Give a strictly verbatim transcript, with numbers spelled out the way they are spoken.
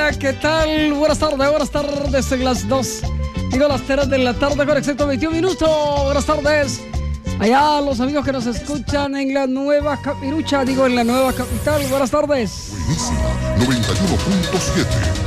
Hola, ¿qué tal? Buenas tardes, buenas tardes en las dos. Digo las tres de la tarde con exacto veintiún minutos. Buenas tardes. Allá los amigos que nos escuchan en la nueva Capirucha, digo en la nueva capital. Buenas tardes. Buenísima, noventa y uno punto siete.